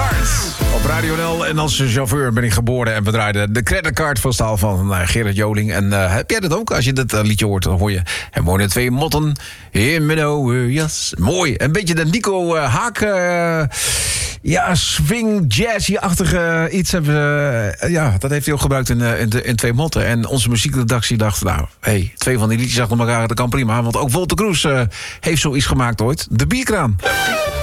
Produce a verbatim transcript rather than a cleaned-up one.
Creditcard op Radio N L. En als chauffeur ben ik geboren en we draaiden de Creditcard van staal van uh, Gerard Joling. En uh, heb jij dat ook? Als je dat uh, liedje hoort, dan hoor je hem wonen twee motten in mijn oude jas. Mooi. Een beetje de Nico uh, Haak... Uh, ja, swing, jazzy-achtige iets hebben we... Uh, ja, dat heeft hij ook gebruikt in, uh, in, de, in Twee Motten. En onze muziekredactie dacht, nou, hey, twee van die liedjes achter elkaar, dat kan prima. Want ook Wolter Kroes uh, heeft zoiets gemaakt ooit. De Bierkraan.